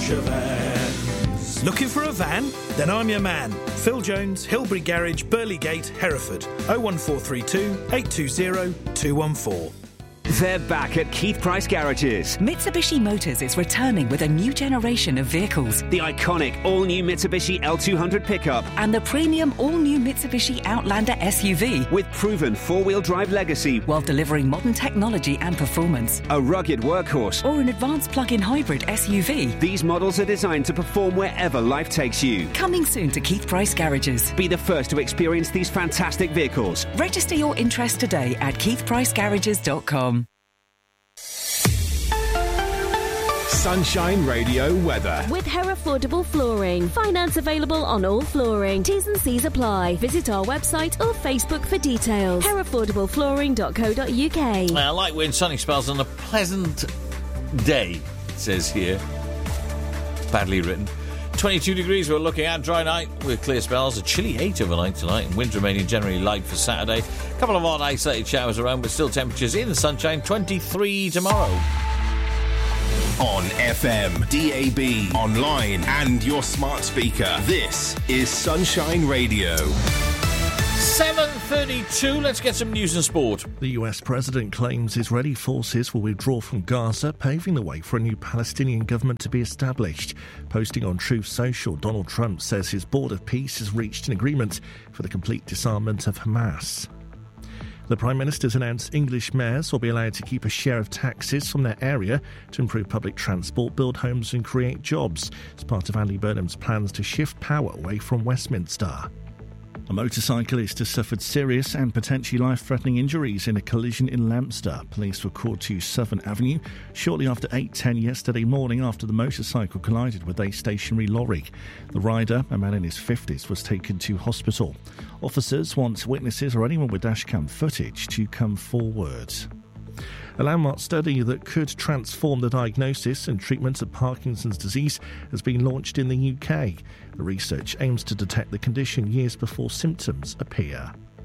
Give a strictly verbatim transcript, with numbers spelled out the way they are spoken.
Lancashire Vans. Looking for a van? Then I'm your man. Phil Jones, Hilbury Garage, Burleygate, Hereford. oh one four three two, eight two zero, two one four. They're back at Keith Price Garages. Mitsubishi Motors is returning with a new generation of vehicles. The iconic all-new Mitsubishi L two hundred pickup. And the premium all-new Mitsubishi Outlander S U V. With proven four-wheel drive legacy. While delivering modern technology and performance. A rugged workhorse. Or an advanced plug-in hybrid S U V. These models are designed to perform wherever life takes you. Coming soon to Keith Price Garages. Be the first to experience these fantastic vehicles. Register your interest today at keith price garages dot com. Sunshine Radio weather. With Herefordable Flooring. Finance available on all flooring. T's and C's apply. Visit our website or Facebook for details. herefordable flooring dot co dot uk. I like when sunny spells on a pleasant day, it says here. Badly written. twenty-two degrees we're looking at. Dry night with clear spells. A chilly eight overnight tonight. And wind remaining generally light for Saturday. A couple of odd isolated showers around, but still temperatures in the sunshine. twenty-three tomorrow. On F M, D A B, online and your smart speaker. This is Sunshine Radio. seven thirty-two, let's get some news and sport. The U S president claims Israeli forces will withdraw from Gaza, paving the way for a new Palestinian government to be established. Posting on Truth Social, Donald Trump says his board of peace has reached an agreement for the complete disarmament of Hamas. The Prime Minister's announced English mayors will be allowed to keep a share of taxes from their area to improve public transport, build homes and create jobs as part of Andy Burnham's plans to shift power away from Westminster. A motorcyclist has suffered serious and potentially life-threatening injuries in a collision in Lambster. Police were called to Southern Avenue shortly after eight ten yesterday morning after the motorcycle collided with a stationary lorry. The rider, a man in his fifties, was taken to hospital. Officers want witnesses or anyone with dashcam footage to come forward. A landmark study that could transform the diagnosis and treatment of Parkinson's disease has been launched in the U K. The research aims to detect the condition years before symptoms appear.